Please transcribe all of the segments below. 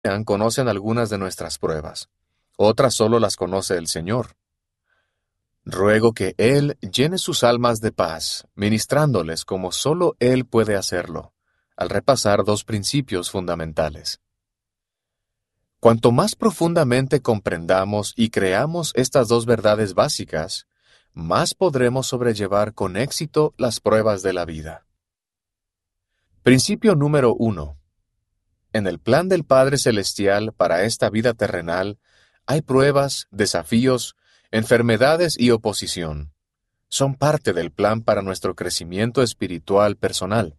conocen algunas de nuestras pruebas, otras solo las conoce el Señor. Ruego que Él llene sus almas de paz, ministrándoles como solo Él puede hacerlo, al repasar dos principios fundamentales. Cuanto más profundamente comprendamos y creamos estas dos verdades básicas, más podremos sobrellevar con éxito las pruebas de la vida. Principio número 1. En el plan del Padre Celestial para esta vida terrenal, hay pruebas, desafíos, enfermedades y oposición. Son parte del plan para nuestro crecimiento espiritual personal.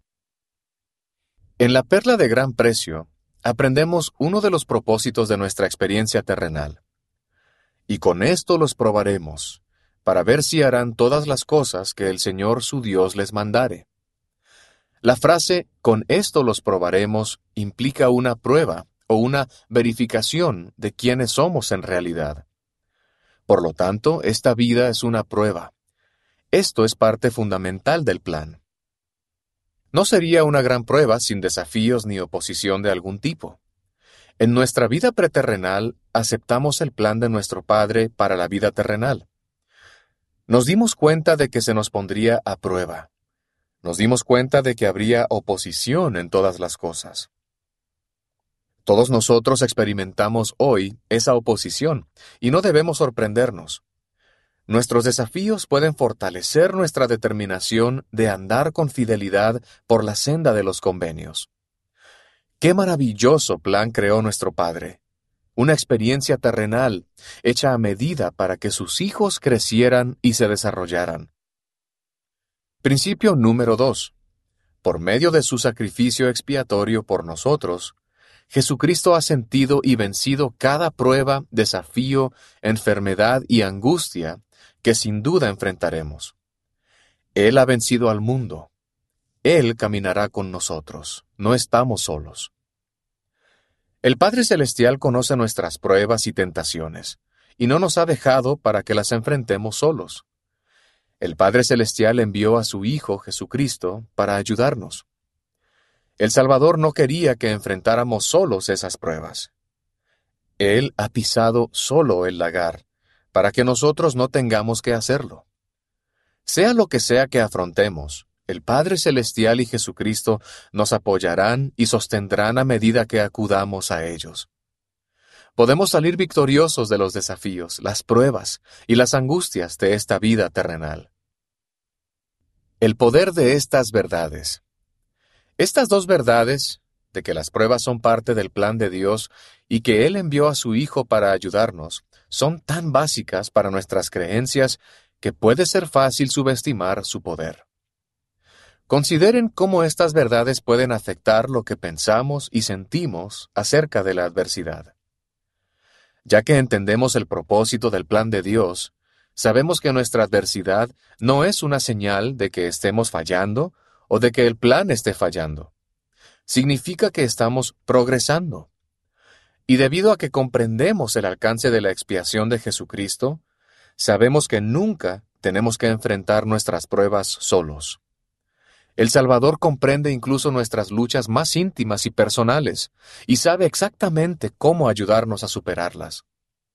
En la perla de gran precio, aprendemos uno de los propósitos de nuestra experiencia terrenal. Y con esto los probaremos, para ver si harán todas las cosas que el Señor su Dios les mandare. La frase «con esto los probaremos» implica una prueba o una verificación de quiénes somos en realidad. Por lo tanto, esta vida es una prueba. Esto es parte fundamental del plan. No sería una gran prueba sin desafíos ni oposición de algún tipo. En nuestra vida preterrenal, aceptamos el plan de nuestro Padre para la vida terrenal. Nos dimos cuenta de que se nos pondría a prueba. Nos dimos cuenta de que habría oposición en todas las cosas. Todos nosotros experimentamos hoy esa oposición, y no debemos sorprendernos. Nuestros desafíos pueden fortalecer nuestra determinación de andar con fidelidad por la senda de los convenios. ¡Qué maravilloso plan creó nuestro Padre! Una experiencia terrenal, hecha a medida para que sus hijos crecieran y se desarrollaran. Principio número 2. Por medio de su sacrificio expiatorio por nosotros, Jesucristo ha sentido y vencido cada prueba, desafío, enfermedad y angustia que sin duda enfrentaremos. Él ha vencido al mundo. Él caminará con nosotros. No estamos solos. El Padre Celestial conoce nuestras pruebas y tentaciones, y no nos ha dejado para que las enfrentemos solos. El Padre Celestial envió a su Hijo Jesucristo para ayudarnos. El Salvador no quería que enfrentáramos solos esas pruebas. Él ha pisado solo el lagar, para que nosotros no tengamos que hacerlo. Sea lo que sea que afrontemos, el Padre Celestial y Jesucristo nos apoyarán y sostendrán a medida que acudamos a ellos. Podemos salir victoriosos de los desafíos, las pruebas y las angustias de esta vida terrenal. El poder de estas verdades. Estas dos verdades, de que las pruebas son parte del plan de Dios y que Él envió a su Hijo para ayudarnos, son tan básicas para nuestras creencias que puede ser fácil subestimar su poder. Consideren cómo estas verdades pueden afectar lo que pensamos y sentimos acerca de la adversidad. Ya que entendemos el propósito del plan de Dios, sabemos que nuestra adversidad no es una señal de que estemos fallando o de que el plan esté fallando. Significa que estamos progresando. Y debido a que comprendemos el alcance de la expiación de Jesucristo, sabemos que nunca tenemos que enfrentar nuestras pruebas solos. El Salvador comprende incluso nuestras luchas más íntimas y personales, y sabe exactamente cómo ayudarnos a superarlas.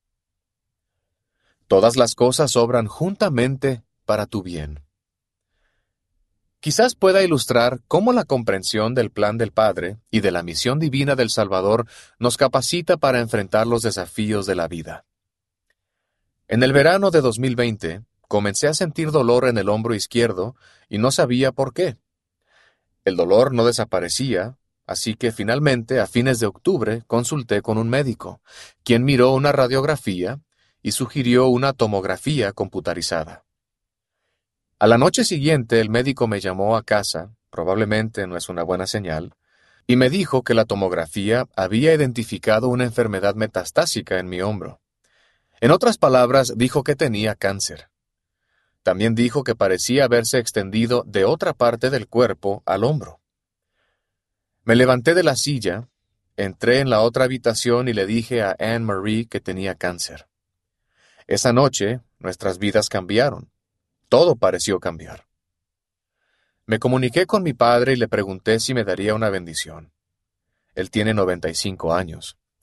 Todas las cosas obran juntamente para tu bien. Quizás pueda ilustrar cómo la comprensión del plan del Padre y de la misión divina del Salvador nos capacita para enfrentar los desafíos de la vida. En el verano de 2020, comencé a sentir dolor en el hombro izquierdo y no sabía por qué. El dolor no desaparecía, así que finalmente, a fines de octubre, consulté con un médico, quien miró una radiografía y sugirió una tomografía computarizada. A la noche siguiente, el médico me llamó a casa, probablemente no es una buena señal, y me dijo que la tomografía había identificado una enfermedad metastásica en mi hombro. En otras palabras, dijo que tenía cáncer. También dijo que parecía haberse extendido de otra parte del cuerpo al hombro. Me levanté de la silla, entré en la otra habitación y le dije a Anne Marie que tenía cáncer. Esa noche, nuestras vidas cambiaron. Todo pareció cambiar. Me comuniqué con mi padre y le pregunté si me daría una bendición. Él tiene 95 años.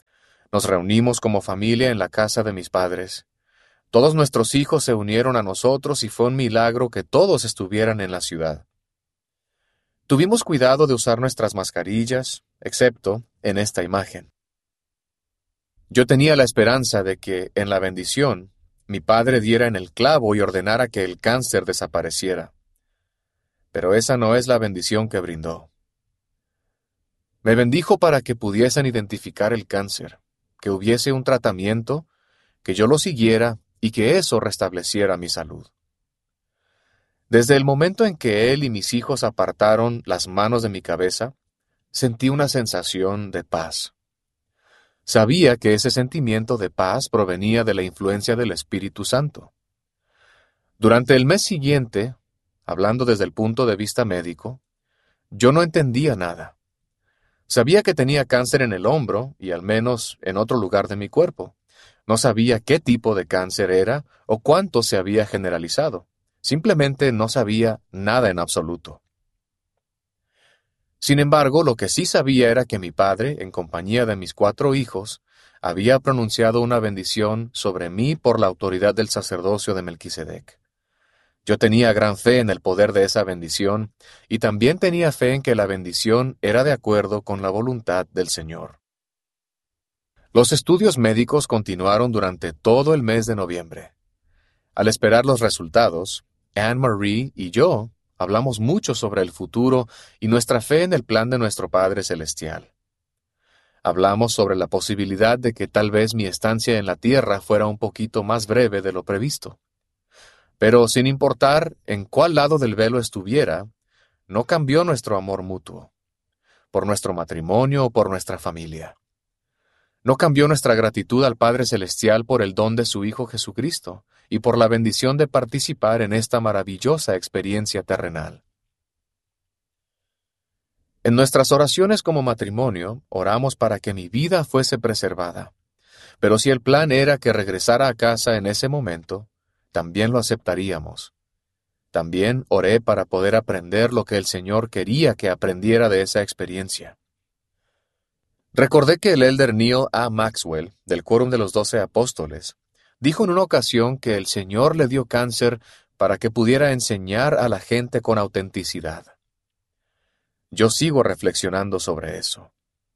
Nos reunimos como familia en la casa de mis padres. Todos nuestros hijos se unieron a nosotros y fue un milagro que todos estuvieran en la ciudad. Tuvimos cuidado de usar nuestras mascarillas, excepto en esta imagen. Yo tenía la esperanza de que, en la bendición, mi padre diera en el clavo y ordenara que el cáncer desapareciera. Pero esa no es la bendición que brindó. Me bendijo para que pudiesen identificar el cáncer, que hubiese un tratamiento, que yo lo siguiera y que eso restableciera mi salud. Desde el momento en que él y mis hijos apartaron las manos de mi cabeza, sentí una sensación de paz. Sabía que ese sentimiento de paz provenía de la influencia del Espíritu Santo. Durante el mes siguiente, hablando desde el punto de vista médico, yo no entendía nada. Sabía que tenía cáncer en el hombro y al menos en otro lugar de mi cuerpo. No sabía qué tipo de cáncer era o cuánto se había generalizado. Simplemente no sabía nada en absoluto. Sin embargo, lo que sí sabía era que mi padre, en compañía de mis 4 hijos, había pronunciado una bendición sobre mí por la autoridad del sacerdocio de Melquisedec. Yo tenía gran fe en el poder de esa bendición y también tenía fe en que la bendición era de acuerdo con la voluntad del Señor. Los estudios médicos continuaron durante todo el mes de noviembre. Al esperar los resultados, Anne-Marie y yo hablamos mucho sobre el futuro y nuestra fe en el plan de nuestro Padre Celestial. Hablamos sobre la posibilidad de que tal vez mi estancia en la tierra fuera un poquito más breve de lo previsto. Pero sin importar en cuál lado del velo estuviera, no cambió nuestro amor mutuo, por nuestro matrimonio o por nuestra familia. No cambió nuestra gratitud al Padre Celestial por el don de su Hijo Jesucristo y por la bendición de participar en esta maravillosa experiencia terrenal. En nuestras oraciones como matrimonio, oramos para que mi vida fuese preservada. Pero si el plan era que regresara a casa en ese momento, también lo aceptaríamos. También oré para poder aprender lo que el Señor quería que aprendiera de esa experiencia. Recordé que el elder Neil A. Maxwell, del Quórum de los 12 Apóstoles, dijo en una ocasión que el Señor le dio cáncer para que pudiera enseñar a la gente con autenticidad. Yo sigo reflexionando sobre eso.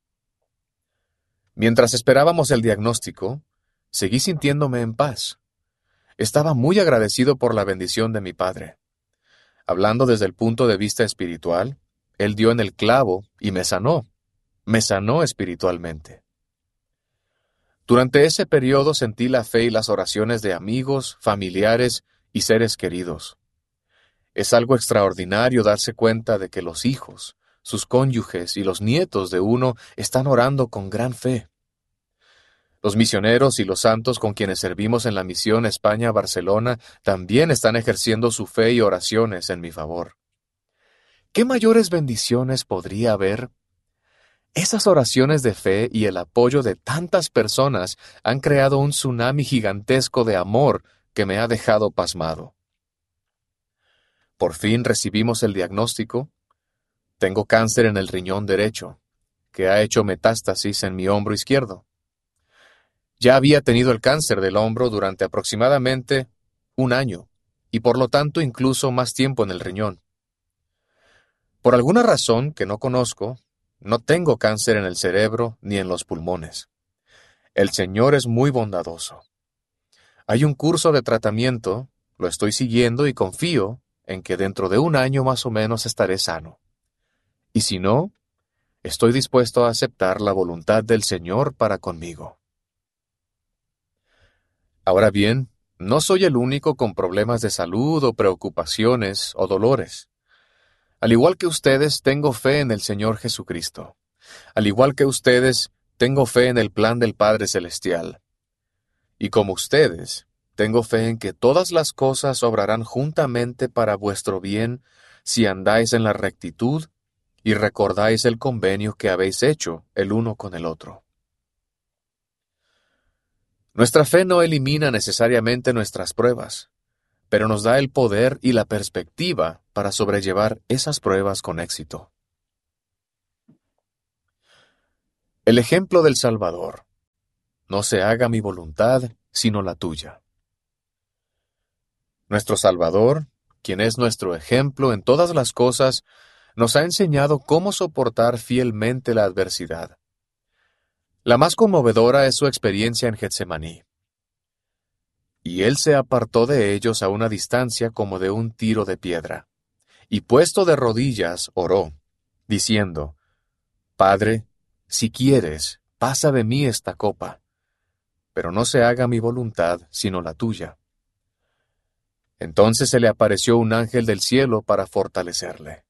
Mientras esperábamos el diagnóstico, seguí sintiéndome en paz. Estaba muy agradecido por la bendición de mi padre. Hablando desde el punto de vista espiritual, él dio en el clavo y me sanó. Me sanó espiritualmente. Durante ese periodo sentí la fe y las oraciones de amigos, familiares y seres queridos. Es algo extraordinario darse cuenta de que los hijos, sus cónyuges y los nietos de uno están orando con gran fe. Los misioneros y los santos con quienes servimos en la misión España-Barcelona también están ejerciendo su fe y oraciones en mi favor. ¿Qué mayores bendiciones podría haber? Esas oraciones de fe y el apoyo de tantas personas han creado un tsunami gigantesco de amor que me ha dejado pasmado. Por fin recibimos el diagnóstico. Tengo cáncer en el riñón derecho, que ha hecho metástasis en mi hombro izquierdo. Ya había tenido el cáncer del hombro durante aproximadamente 1 año, y por lo tanto incluso más tiempo en el riñón. Por alguna razón que no conozco, no tengo cáncer en el cerebro ni en los pulmones. El Señor es muy bondadoso. Hay un curso de tratamiento, lo estoy siguiendo y confío en que dentro de 1 año más o menos estaré sano. Y si no, estoy dispuesto a aceptar la voluntad del Señor para conmigo. Ahora bien, no soy el único con problemas de salud o preocupaciones o dolores. Al igual que ustedes, tengo fe en el Señor Jesucristo. Al igual que ustedes, tengo fe en el plan del Padre Celestial. Y como ustedes, tengo fe en que todas las cosas obrarán juntamente para vuestro bien si andáis en la rectitud y recordáis el convenio que habéis hecho el uno con el otro. Nuestra fe no elimina necesariamente nuestras pruebas, pero nos da el poder y la perspectiva para sobrellevar esas pruebas con éxito. El ejemplo del Salvador. no se haga mi voluntad, sino la tuya. Nuestro Salvador, quien es nuestro ejemplo en todas las cosas, nos ha enseñado cómo soportar fielmente la adversidad. La más conmovedora es su experiencia en Getsemaní. Y él se apartó de ellos a una distancia como de un tiro de piedra, y puesto de rodillas oró, diciendo: Padre, si quieres, pasa de mí esta copa, pero no se haga mi voluntad, sino la tuya. Entonces se le apareció un ángel del cielo para fortalecerle.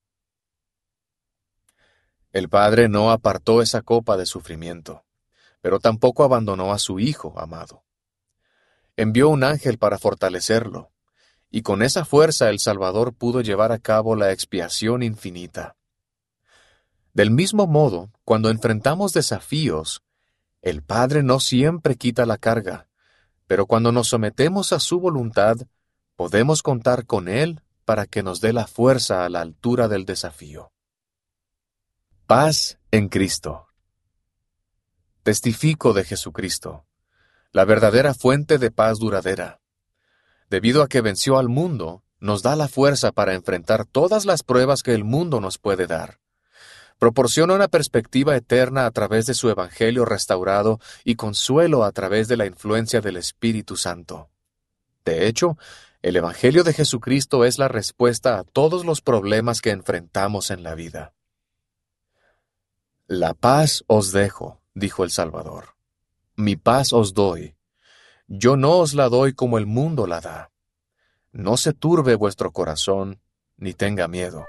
El Padre no apartó esa copa de sufrimiento, pero tampoco abandonó a su Hijo amado. Envió un ángel para fortalecerlo, y con esa fuerza el Salvador pudo llevar a cabo la expiación infinita. Del mismo modo, cuando enfrentamos desafíos, el Padre no siempre quita la carga, pero cuando nos sometemos a su voluntad, podemos contar con Él para que nos dé la fuerza a la altura del desafío. Paz en Cristo. Testifico de Jesucristo, la verdadera fuente de paz duradera. Debido a que venció al mundo, nos da la fuerza para enfrentar todas las pruebas que el mundo nos puede dar. Proporciona una perspectiva eterna a través de su Evangelio restaurado y consuelo a través de la influencia del Espíritu Santo. De hecho, el Evangelio de Jesucristo es la respuesta a todos los problemas que enfrentamos en la vida. La paz os dejo, dijo el Salvador. Mi paz os doy. Yo no os la doy como el mundo la da. No se turbe vuestro corazón, ni tenga miedo.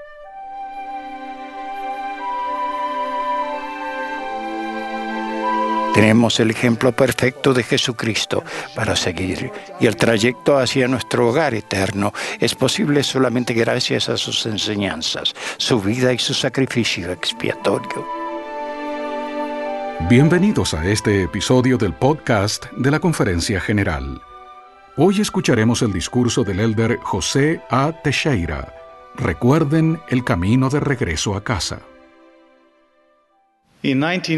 Tenemos el ejemplo perfecto de Jesucristo para seguir, y el trayecto hacia nuestro hogar eterno es posible solamente gracias a sus enseñanzas, su vida y su sacrificio expiatorio. Bienvenidos a este episodio del podcast de la Conferencia General. Hoy escucharemos el discurso del elder José A. Teixeira. Recuerden el camino de regreso a casa. En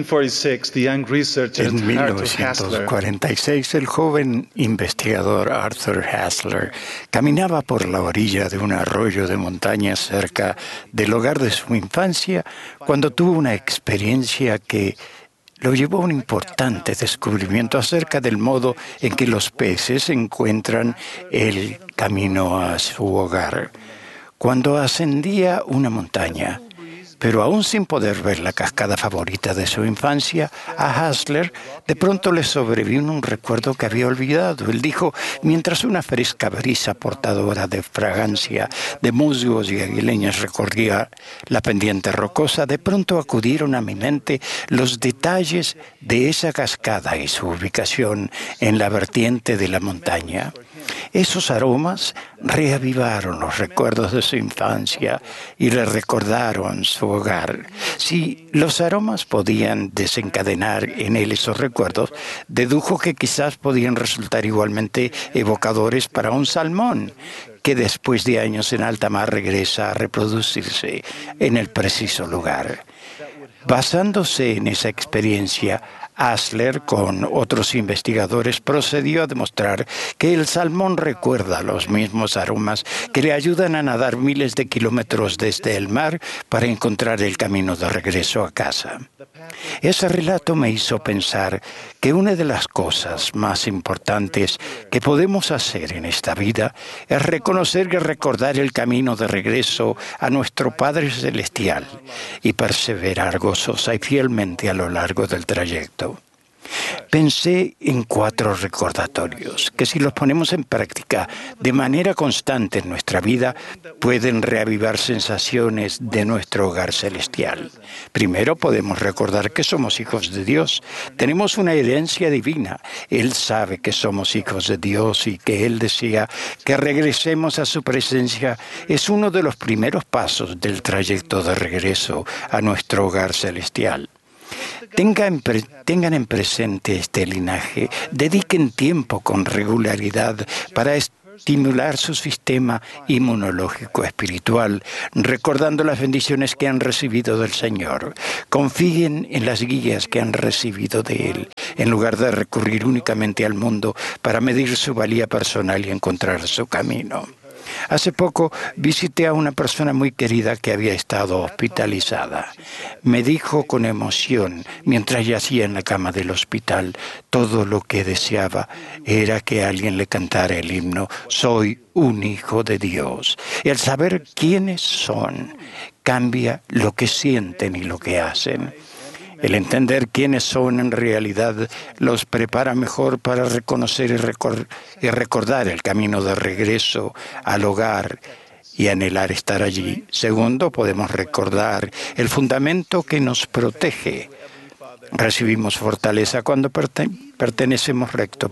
1946, el joven investigador Arthur Hasler caminaba por la orilla de un arroyo de montaña cerca del hogar de su infancia cuando tuvo una experiencia que lo llevó a un importante descubrimiento acerca del modo en que los peces encuentran el camino a su hogar. Cuando ascendía una montaña, pero aún sin poder ver la cascada favorita de su infancia, a Hasler de pronto le sobrevino un recuerdo que había olvidado. Él dijo: mientras una fresca brisa portadora de fragancia de musgos y aguileñas recorría la pendiente rocosa, de pronto acudieron a mi mente los detalles de esa cascada y su ubicación en la vertiente de la montaña. Esos aromas reavivaron los recuerdos de su infancia y le recordaron su hogar. Si los aromas podían desencadenar en él esos recuerdos, dedujo que quizás podían resultar igualmente evocadores para un salmón que después de años en alta mar regresa a reproducirse en el preciso lugar. Basándose en esa experiencia, Hasler, con otros investigadores, procedió a demostrar que el salmón recuerda los mismos aromas que le ayudan a nadar miles de kilómetros desde el mar para encontrar el camino de regreso a casa. Ese relato me hizo pensar que una de las cosas más importantes que podemos hacer en esta vida es reconocer y recordar el camino de regreso a nuestro Padre Celestial y perseverar gozosa y fielmente a lo largo del trayecto. Pensé en 4 recordatorios que, si los ponemos en práctica de manera constante en nuestra vida, pueden reavivar sensaciones de nuestro hogar celestial. Primero, podemos recordar que somos hijos de Dios. Tenemos una herencia divina. Él sabe que somos hijos de Dios y que Él desea que regresemos a su presencia. Es uno de los primeros pasos del trayecto de regreso a nuestro hogar celestial. Tengan en presente este linaje, dediquen tiempo con regularidad para estimular su sistema inmunológico espiritual, recordando las bendiciones que han recibido del Señor. Confíen en las guías que han recibido de Él en lugar de recurrir únicamente al mundo para medir su valía personal y encontrar su camino. Hace poco visité a una persona muy querida que había estado hospitalizada. Me dijo con emoción, mientras yacía en la cama del hospital, todo lo que deseaba era que alguien le cantara el himno «Soy un hijo de Dios». Y al saber quiénes son, cambia lo que sienten y lo que hacen. El entender quiénes son en realidad los prepara mejor para reconocer y recordar el camino de regreso al hogar y anhelar estar allí. Segundo, podemos recordar el fundamento que nos protege. Recibimos fortaleza cuando permanecemos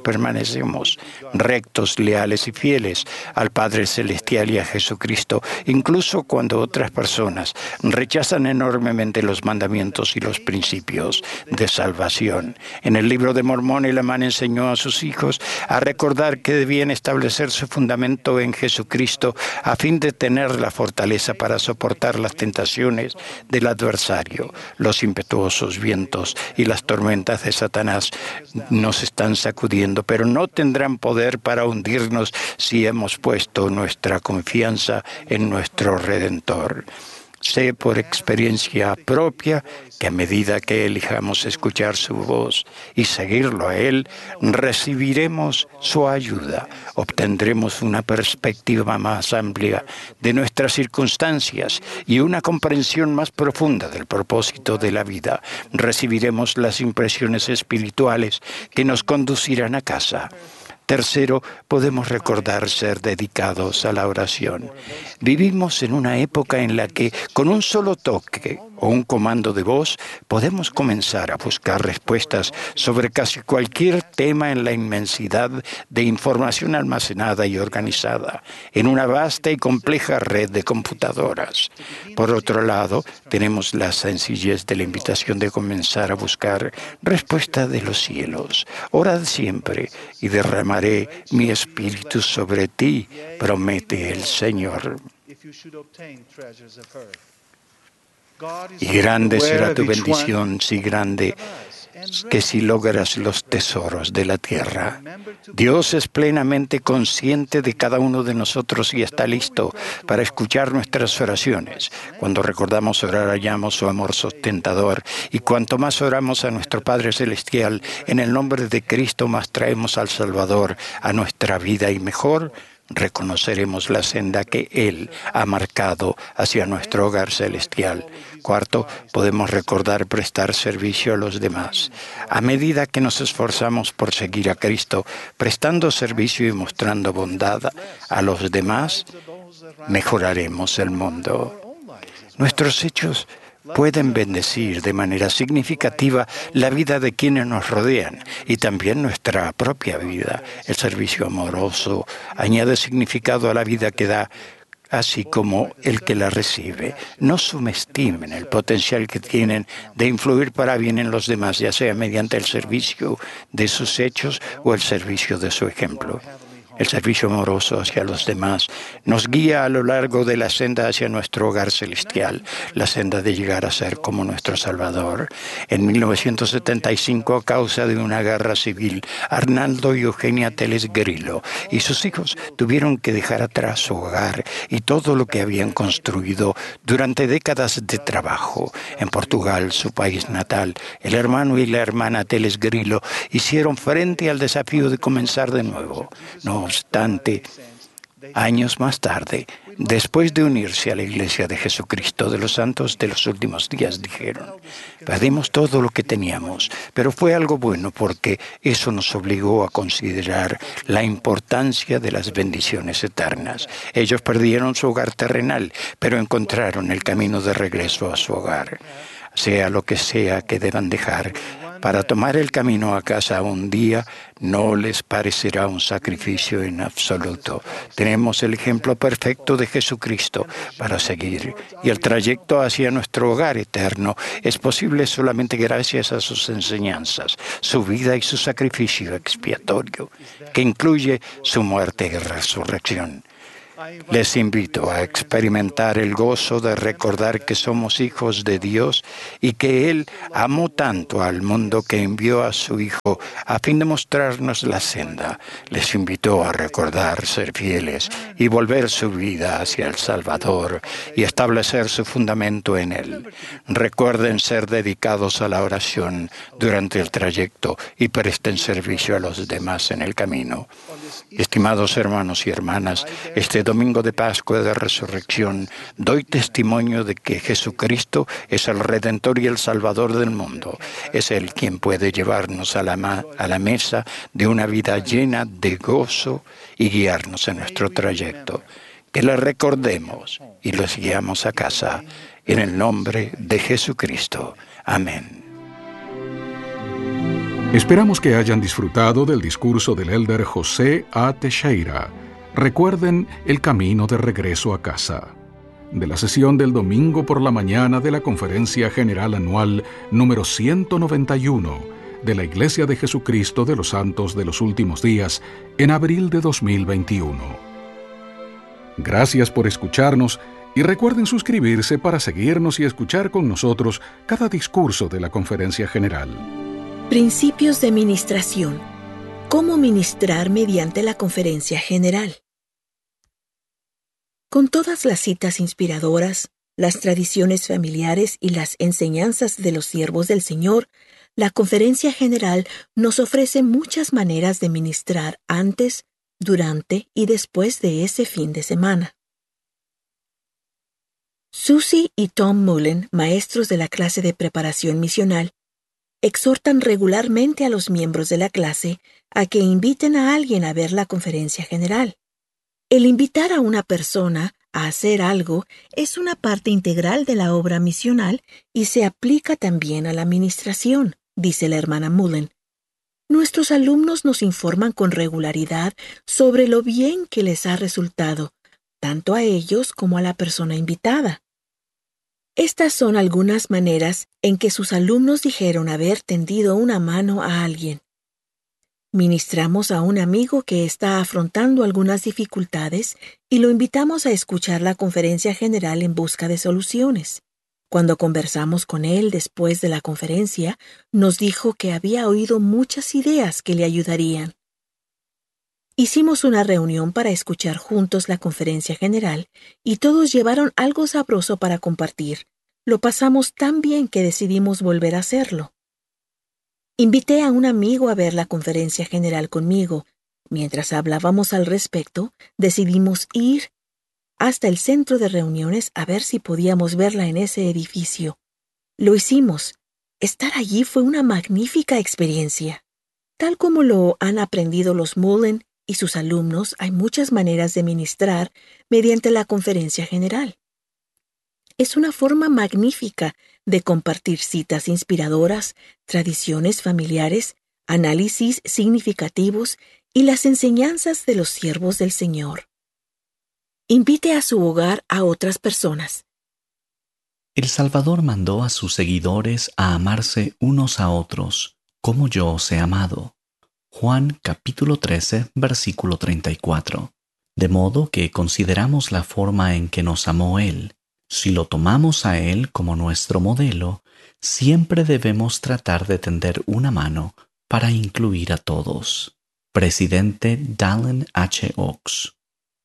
rectos, leales y fieles al Padre Celestial y a Jesucristo, incluso cuando otras personas rechazan enormemente los mandamientos y los principios de salvación. En el libro de Mormón, Elamán enseñó a sus hijos a recordar que debían establecer su fundamento en Jesucristo a fin de tener la fortaleza para soportar las tentaciones del adversario. Los impetuosos vientos y las tormentas de Satanás nos están sacudiendo, pero no tendrán poder para hundirnos si hemos puesto nuestra confianza en nuestro Redentor. Sé por experiencia propia que a medida que elijamos escuchar su voz y seguirlo a Él, recibiremos su ayuda, obtendremos una perspectiva más amplia de nuestras circunstancias y una comprensión más profunda del propósito de la vida. Recibiremos las impresiones espirituales que nos conducirán a casa. Tercero, podemos recordar ser dedicados a la oración. Vivimos en una época en la que, con un solo toque o un comando de voz, podemos comenzar a buscar respuestas sobre casi cualquier tema en la inmensidad de información almacenada y organizada en una vasta y compleja red de computadoras. Por otro lado, tenemos la sencillez de la invitación de comenzar a buscar respuesta de los cielos. Orad siempre y derramaré mi espíritu sobre ti, promete el Señor. Y grande será tu bendición, sí grande, que si logras los tesoros de la tierra. Dios es plenamente consciente de cada uno de nosotros y está listo para escuchar nuestras oraciones. Cuando recordamos orar, hallamos su amor sustentador, y cuanto más oramos a nuestro Padre Celestial, en el nombre de Cristo, más traemos al Salvador a nuestra vida y mejor reconoceremos la senda que Él ha marcado hacia nuestro hogar celestial. Cuarto, podemos recordar prestar servicio a los demás. A medida que nos esforzamos por seguir a Cristo, prestando servicio y mostrando bondad a los demás, mejoraremos el mundo. Nuestros hechos pueden bendecir de manera significativa la vida de quienes nos rodean y también nuestra propia vida. El servicio amoroso añade significado a la vida que da, así como el que la recibe. No subestimen el potencial que tienen de influir para bien en los demás, ya sea mediante el servicio de sus hechos o el servicio de su ejemplo. El servicio amoroso hacia los demás nos guía a lo largo de la senda hacia nuestro hogar celestial, la senda de llegar a ser como nuestro Salvador. En 1975, a causa de una guerra civil, Arnaldo y Eugenia Teles Grillo y sus hijos tuvieron que dejar atrás su hogar y todo lo que habían construido durante décadas de trabajo. En Portugal, su país natal, el hermano y la hermana Teles Grillo hicieron frente al desafío de comenzar de nuevo. No obstante, años más tarde, después de unirse a la Iglesia de Jesucristo de los Santos de los Últimos Días, dijeron: perdimos todo lo que teníamos, pero fue algo bueno porque eso nos obligó a considerar la importancia de las bendiciones eternas. Ellos perdieron su hogar terrenal, pero encontraron el camino de regreso a su hogar. Sea lo que sea que deban dejar, para tomar el camino a casa un día no les parecerá un sacrificio en absoluto. Tenemos el ejemplo perfecto de Jesucristo para seguir, y el trayecto hacia nuestro hogar eterno es posible solamente gracias a sus enseñanzas, su vida y su sacrificio expiatorio, que incluye su muerte y resurrección. Les invito a experimentar el gozo de recordar que somos hijos de Dios y que Él amó tanto al mundo que envió a su Hijo a fin de mostrarnos la senda. Les invito a recordar ser fieles y volver su vida hacia el Salvador y establecer su fundamento en Él. Recuerden ser dedicados a la oración durante el trayecto y presten servicio a los demás en el camino. Estimados hermanos y hermanas, este domingo de Pascua de Resurrección doy testimonio de que Jesucristo es el Redentor y el Salvador del mundo. Es Él quien puede llevarnos a la mesa de una vida llena de gozo y guiarnos en nuestro trayecto. Que le recordemos y los guiamos a casa. En el nombre de Jesucristo. Amén. Esperamos que hayan disfrutado del discurso del elder José A. Teixeira. Recuerden el camino de regreso a casa. De la sesión del domingo por la mañana de la Conferencia General Anual número 191 de la Iglesia de Jesucristo de los Santos de los Últimos Días en abril de 2021. Gracias por escucharnos y recuerden suscribirse para seguirnos y escuchar con nosotros cada discurso de la Conferencia General. Principios de ministración. ¿Cómo ministrar mediante la Conferencia General? Con todas las citas inspiradoras, las tradiciones familiares y las enseñanzas de los siervos del Señor, la Conferencia General nos ofrece muchas maneras de ministrar antes, durante y después de ese fin de semana. Susie y Tom Mullen, maestros de la clase de preparación misional, exhortan regularmente a los miembros de la clase a que inviten a alguien a ver la Conferencia General. El invitar a una persona a hacer algo es una parte integral de la obra misional y se aplica también a la administración, dice la hermana Mullen. Nuestros alumnos nos informan con regularidad sobre lo bien que les ha resultado, tanto a ellos como a la persona invitada. Estas son algunas maneras en que sus alumnos dijeron haber tendido una mano a alguien. Ministramos a un amigo que está afrontando algunas dificultades y lo invitamos a escuchar la Conferencia General en busca de soluciones. Cuando conversamos con él después de la conferencia, nos dijo que había oído muchas ideas que le ayudarían. Hicimos una reunión para escuchar juntos la Conferencia General y todos llevaron algo sabroso para compartir. Lo pasamos tan bien que decidimos volver a hacerlo. Invité a un amigo a ver la Conferencia General conmigo. Mientras hablábamos al respecto, decidimos ir hasta el centro de reuniones a ver si podíamos verla en ese edificio. Lo hicimos. Estar allí fue una magnífica experiencia. Tal como lo han aprendido los Mullen y sus alumnos, hay muchas maneras de ministrar mediante la Conferencia General. Es una forma magnífica de compartir citas inspiradoras, tradiciones familiares, análisis significativos y las enseñanzas de los siervos del Señor. Invite a su hogar a otras personas. El Salvador mandó a sus seguidores a amarse unos a otros, como yo os he amado. Juan capítulo 13, versículo 34. De modo que consideramos la forma en que nos amó Él. Si lo tomamos a Él como nuestro modelo, siempre debemos tratar de tender una mano para incluir a todos. Presidente Dallin H. Oaks.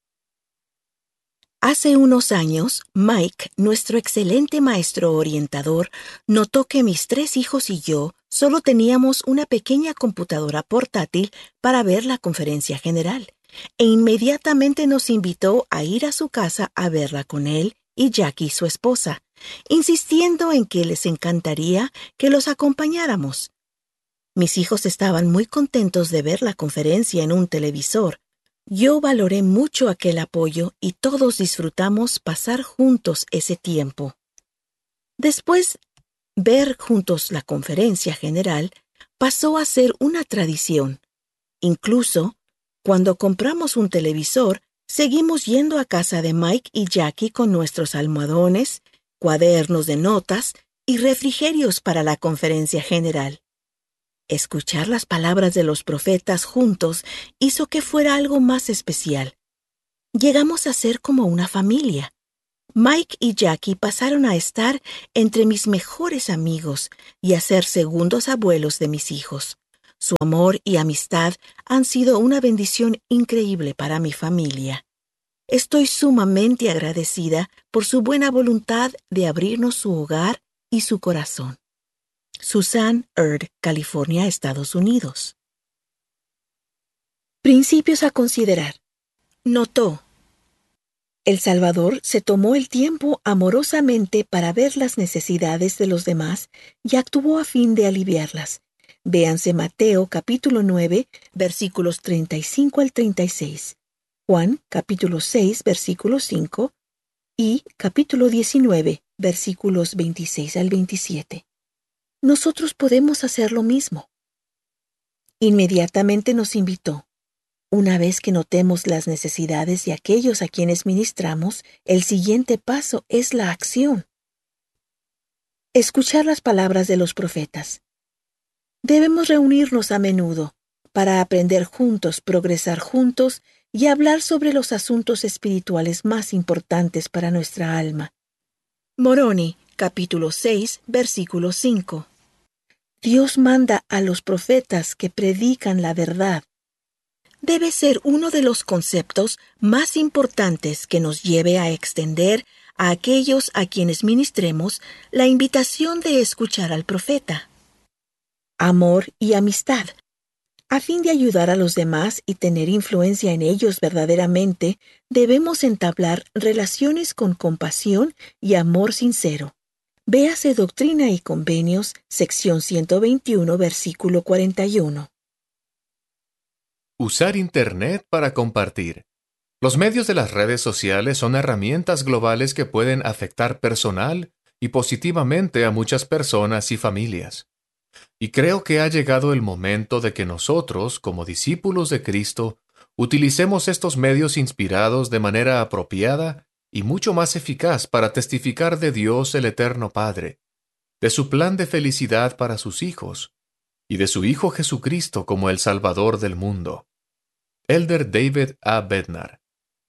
Hace unos años, Mike, nuestro excelente maestro orientador, notó que mis 3 hijos y yo solo teníamos una pequeña computadora portátil para ver la Conferencia General, e inmediatamente nos invitó a ir a su casa a verla con él y Jackie, su esposa, insistiendo en que les encantaría que los acompañáramos. Mis hijos estaban muy contentos de ver la conferencia en un televisor. Yo valoré mucho aquel apoyo y todos disfrutamos pasar juntos ese tiempo. Después, ver juntos la Conferencia General pasó a ser una tradición. Incluso, cuando compramos un televisor, seguimos yendo a casa de Mike y Jackie con nuestros almohadones, cuadernos de notas y refrigerios para la Conferencia General. Escuchar las palabras de los profetas juntos hizo que fuera algo más especial. Llegamos a ser como una familia. Mike y Jackie pasaron a estar entre mis mejores amigos y a ser segundos abuelos de mis hijos. Su amor y amistad han sido una bendición increíble para mi familia. Estoy sumamente agradecida por su buena voluntad de abrirnos su hogar y su corazón. Susan Erd, California, Estados Unidos. Principios a considerar. Notó: El Salvador se tomó el tiempo amorosamente para ver las necesidades de los demás y actuó a fin de aliviarlas. Véanse Mateo capítulo 9, versículos 35 al 36, Juan capítulo 6, versículo 5 y capítulo 19, versículos 26 al 27. Nosotros podemos hacer lo mismo. Inmediatamente nos invitó: una vez que notemos las necesidades de aquellos a quienes ministramos, el siguiente paso es la acción. Escuchar las palabras de los profetas. Debemos reunirnos a menudo para aprender juntos, progresar juntos y hablar sobre los asuntos espirituales más importantes para nuestra alma. Moroni, capítulo 6, versículo 5. Dios manda a los profetas que predican la verdad. Debe ser uno de los conceptos más importantes que nos lleve a extender a aquellos a quienes ministremos la invitación de escuchar al profeta. Amor y amistad. A fin de ayudar a los demás y tener influencia en ellos verdaderamente, debemos entablar relaciones con compasión y amor sincero. Véase Doctrina y Convenios, sección 121, versículo 41. Usar Internet para compartir. Los medios de las redes sociales son herramientas globales que pueden afectar personal y positivamente a muchas personas y familias. Y creo que ha llegado el momento de que nosotros, como discípulos de Cristo, utilicemos estos medios inspirados de manera apropiada y mucho más eficaz para testificar de Dios el Eterno Padre, de su plan de felicidad para sus hijos, y de su Hijo Jesucristo como el Salvador del mundo. Elder David A. Bednar.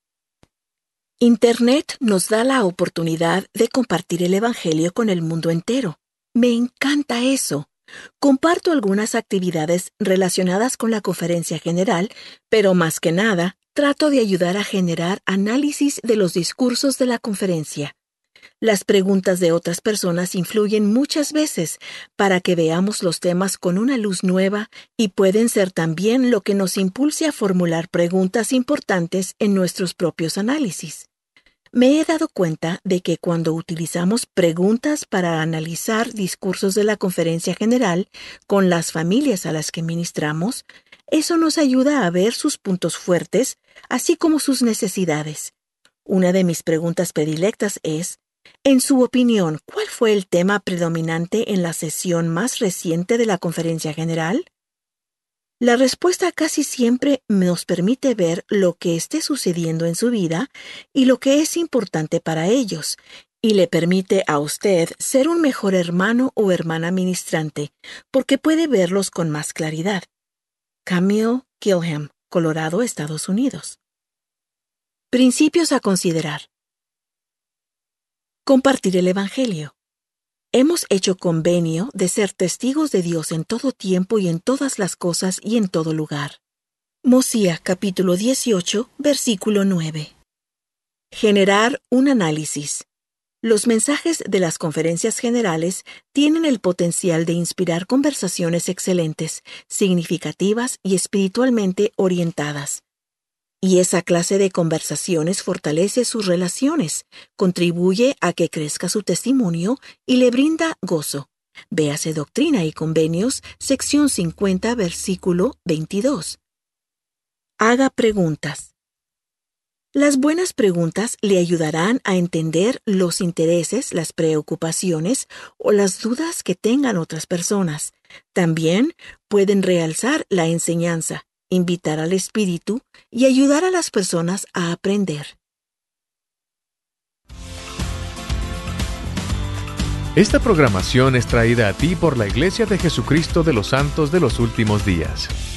Internet nos da la oportunidad de compartir el Evangelio con el mundo entero. Me encanta eso. Comparto algunas actividades relacionadas con la conferencia general, pero más que nada, trato de ayudar a generar análisis de los discursos de la conferencia. Las preguntas de otras personas influyen muchas veces para que veamos los temas con una luz nueva y pueden ser también lo que nos impulse a formular preguntas importantes en nuestros propios análisis. Me he dado cuenta de que cuando utilizamos preguntas para analizar discursos de la conferencia general con las familias a las que ministramos, eso nos ayuda a ver sus puntos fuertes, así como sus necesidades. Una de mis preguntas predilectas es: en su opinión, ¿cuál fue el tema predominante en la sesión más reciente de la conferencia general? La respuesta casi siempre nos permite ver lo que esté sucediendo en su vida y lo que es importante para ellos, y le permite a usted ser un mejor hermano o hermana ministrante, porque puede verlos con más claridad. Camille Gilham, Colorado, Estados Unidos. Principios a considerar. Compartir el Evangelio. Hemos hecho convenio de ser testigos de Dios en todo tiempo y en todas las cosas y en todo lugar. Mosía, capítulo 18, versículo 9. Generar un análisis. Los mensajes de las conferencias generales tienen el potencial de inspirar conversaciones excelentes, significativas y espiritualmente orientadas. Y esa clase de conversaciones fortalece sus relaciones, contribuye a que crezca su testimonio y le brinda gozo. Véase Doctrina y Convenios, sección 50, versículo 22. Haga preguntas. Las buenas preguntas le ayudarán a entender los intereses, las preocupaciones o las dudas que tengan otras personas. También pueden realzar la enseñanza, invitar al espíritu y ayudar a las personas a aprender. Esta programación es traída a ti por la Iglesia de Jesucristo de los Santos de los Últimos Días.